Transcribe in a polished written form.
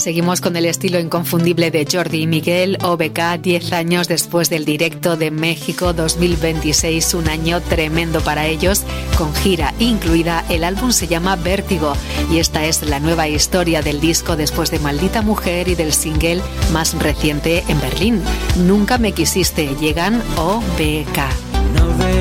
Seguimos con el estilo inconfundible de Jordi y Miguel. OBK, 10 años después del directo de México 2026, un año tremendo para ellos, con gira incluida. El álbum se llama Vértigo y esta es la nueva historia del disco después de Maldita Mujer y del single más reciente En Berlín, Nunca me quisiste. Llegan OBK.